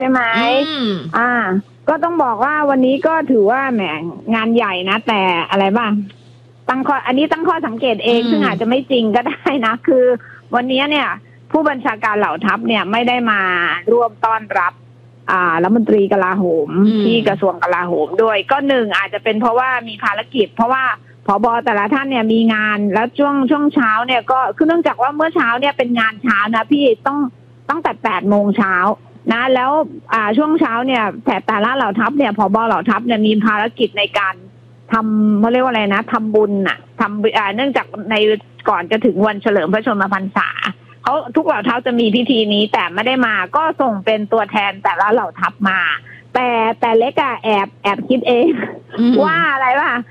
ใช่ไหมอ่าก็ต้องบอกว่าวันนี้ก็ถือว่าแหมงานใหญ่นะแต่อะไรบ้างอันนี้ตั้งข้อสังเกตเองซึ่งอาจจะไม่จริงก็ได้นะคือวันนี้เนี่ยผู้บัญชาการเหล่าทัพเนี่ยไม่ได้มาร่วมต้อนรับรัฐมนตรีกลาโหมที่กระทรวงกลาโหมด้วยก็หนึ่งอาจจะเป็นเพราะว่ามีภารกิจเพราะว่าผบ.แต่ละท่านเนี่ยมีงานแล้วช่วงเช้าเนี่ยก็คือเนื่องจากว่าเมื่อเช้าเนี่ยเป็นงานเช้านะพี่ตั้งแต่8 โมงเช้านะแล้วช่วงเช้าเนี่ยแต่ละเหล่าทัพเนี่ยผบ.เหล่าทัพเนี่ยมีภารกิจในการทำเขาเรียกว่าอะไรนะทำบุญเนื่องจากในก่อนจะถึงวันเฉลิมพระชนมพรรษาเขาทุกเหล่าทัพจะมีพิธีนี้แต่ไม่ได้มาก็ส่งเป็นตัวแทนแต่ละเหล่าทัพมาแต่เล็กแอบคิดเองว่าอะไรวะ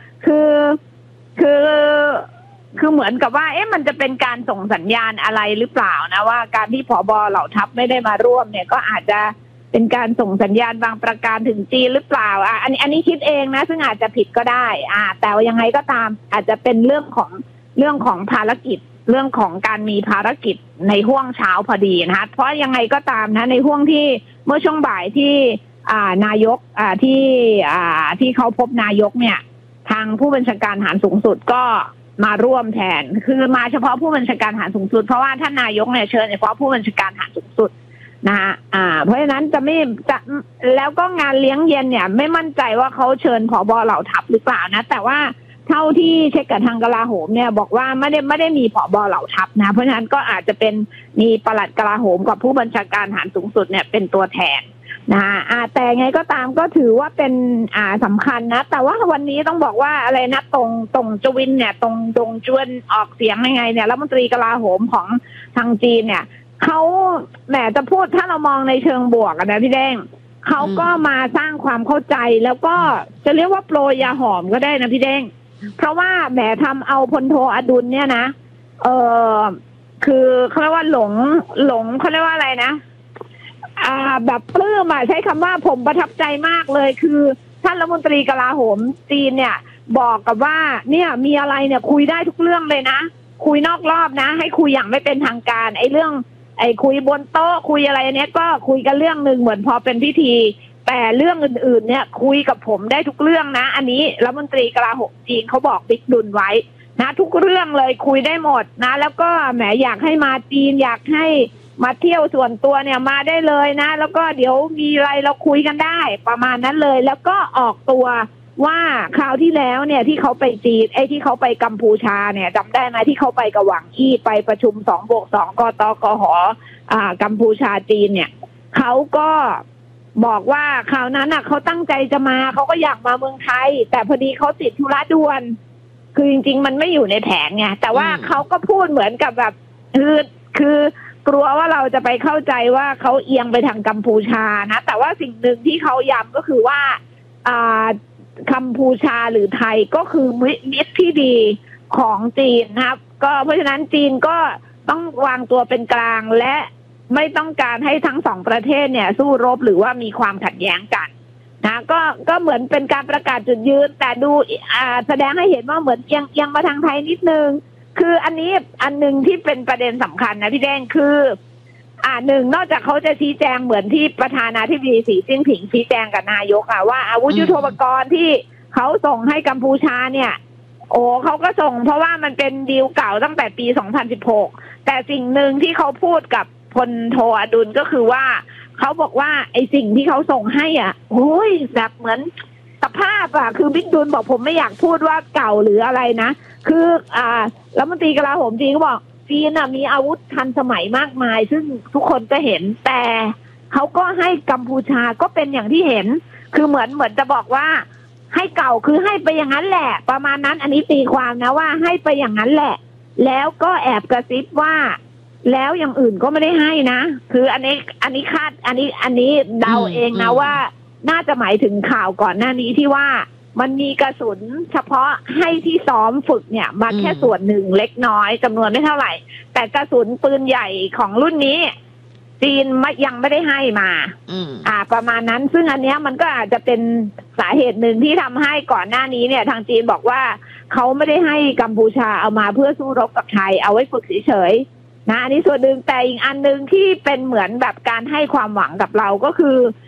คือเหมือนกับว่ามันจะเป็นการส่งสัญญาณอะไรหรือเปล่านะว่าการที่ผบ.เหล่าทัพไม่ได้มาร่วมเนี่ยก็อาจจะเป็นการส่งสัญญาณบางประการถึงจีนหรือเปล่าอันนี้คิดเองนะซึ่งอาจจะผิดก็ได้แต่ว่ายังไงก็ตามอาจจะเป็นเรื่องของภารกิจเรื่องของการมีภารกิจในห้วงเช้าพอดีนะคะเพราะยังไงก็ตามนะในห้วงที่เมื่อช่วงบ่ายที่นายกที่เขาพบนายกเนี่ยทางผู้บัญชาการทหารสูงสุดก็มาร่วมแทนคือมาเฉพาะผู้บัญชาการทหารสูงสุดเพราะว่าท่านนายกเนี่ยเชิญเฉพาะผู้บัญชาการทหารสูงสุดนะคะเพราะฉะนั้นจะแล้วก็งานเลี้ยงเย็นเนี่ยไม่มั่นใจว่าเขาเชิญผบ.เหล่าทัพหรือเปล่านะแต่ว่าเท่าที่เช็คกับทางกลาโหมเนี่ยบอกว่าไม่ได้มีผบ.เหล่าทัพนะเพราะฉะนั้นก็อาจจะเป็นมีปลัดกลาโหมกับผู้บัญชาการทหารสูงสุดเนี่ยเป็นตัวแทนนะคะแต่ไงก็ตามก็ถือว่าเป็นสำคัญนะแต่ว่าวันนี้ต้องบอกว่าอะไรนะตรงจวินเนี่ยตรงจวนออกเสียงยังไงเนี่ยรัฐมนตรีกลาโหมของทางจีนเนี่ยเขาแหมจะพูดถ้าเรามองในเชิงบวกนะพี่แดงเขาก็มาสร้างความเข้าใจแล้วก็จะเรียกว่าโปรยยาหอมก็ได้นะพี่แดงเพราะว่าแหมทำเอาพลโทอดุลเนี่ยนะคือเขาเรียกว่าหลงเขาเรียกว่าอะไรนะแบบปลื้มใช้คำว่าผมประทับใจมากเลยคือท่านรัฐมนตรีกลาโหมจีนเนี่ยบอกกับว่าเนี่ยมีอะไรเนี่ยคุยได้ทุกเรื่องเลยนะคุยนอกรอบนะให้คุยอย่างไม่เป็นทางการเรื่องคุยบนโต๊ะคุยอะไรเนี้ยก็คุยกันเรื่องนึงเหมือนพอเป็นพิธีแต่เรื่องอื่นๆเนี่ยคุยกับผมได้ทุกเรื่องนะอันนี้รัฐมนตรีกลาโหมจีนเขาบอกบิ๊กดุลไว้นะทุกเรื่องเลยคุยได้หมดนะแล้วก็แหมอยากให้มาจีนอยากให้มาเที่ยวส่วนตัวเนี่ยมาได้เลยนะแล้วก็เดี๋ยวมีอะไรเราคุยกันได้ประมาณนั้นเลยแล้วก็ออกตัวว่าคราวที่แล้วเนี่ยที่เขาไปจีนที่เขาไปกัมพูชาเนี่ยจำได้ไหมที่เขาไปกับหวังอี้ไปประชุม2+2กตกหกัมพูชาจีนเนี่ยเขาก็บอกว่าคราวนั้นเขาตั้งใจจะมาเขาก็อยากมาเมืองไทยแต่พอดีเขาติดธุระด่วนคือจริงๆมันไม่อยู่ในแผนไงแต่ว่าเขาก็พูดเหมือนกับแบบคือกลัวว่าเราจะไปเข้าใจว่าเขาเอียงไปทางกัมพูชานะแต่ว่าสิ่งหนึ่งที่เขาย้ำก็คือว่ากัมพูชาหรือไทยก็คือมิตรที่ดีของจีนนะครับก็เพราะฉะนั้นจีนก็ต้องวางตัวเป็นกลางและไม่ต้องการให้ทั้งสองประเทศเนี่ยสู้รบหรือว่ามีความขัดแย้งกันนะก็เหมือนเป็นการประกาศจุดยืนแต่ดูแสดงให้เห็นว่าเหมือนเอียงมาทางไทยนิดนึงคืออันนี้อันนึงที่เป็นประเด็นสำคัญนะพี่แดงคือหนึ่งนอกจากเขาจะชี้แจงเหมือนที่ประธานาธิบดีสีจิ้นผิงชี้แจงกับนายกว่าอาวุธยุทโธปกรณ์ที่เขาส่งให้กัมพูชาเนี่ยเขาก็ส่งเพราะว่ามันเป็นดีลเก่าตั้งแต่ปี2016แต่สิ่งหนึ่งที่เขาพูดกับพลโทอดุลก็คือว่าเขาบอกว่าไอ้สิ่งที่เขาส่งให้โอ้ยแบบเหมือนสภาพคือบิ๊กดุลบอกผมไม่อยากพูดว่าเก่าหรืออะไรนะคือรัฐมนตรีกลาโหมจีนเขาบอกจีนมีอาวุธทันสมัยมากมายซึ่งทุกคนก็เห็นแต่เขาก็ให้กัมพูชาก็เป็นอย่างที่เห็นคือเหมือนจะบอกว่าให้เก่าคือให้ไปอย่างนั้นแหละประมาณนั้นอันนี้ตีความนะว่าให้ไปอย่างนั้นแหละแล้วก็แอบกระซิบว่าแล้วอย่างอื่นก็ไม่ได้ให้นะคืออันนี้คาดอันนี้เดาเองนะว่าน่าจะหมายถึงข่าวก่อนหน้านี้ที่ว่ามันมีกระสุนเฉพาะให้ที่ซ้อมฝึกเนี่ยมาแค่ส่วนหนึ่งเล็กน้อยจำนวนไม่เท่าไหร่แต่กระสุนปืนใหญ่ของรุ่นนี้จีนยังไม่ได้ให้มาประมาณนั้นซึ่งอันเนี้ยมันก็อาจจะเป็นสาเหตุหนึ่งที่ทำให้ก่อนหน้านี้เนี่ยทางจีนบอกว่าเขาไม่ได้ให้กัมพูชาเอามาเพื่อสู้รบกับไทยเอาไว้ฝึกเฉยๆนะอันนี้ส่วนหนึ่งแต่อีกอันนึงที่เป็นเหมือนแบบการให้ความหวังกับเราก็คือ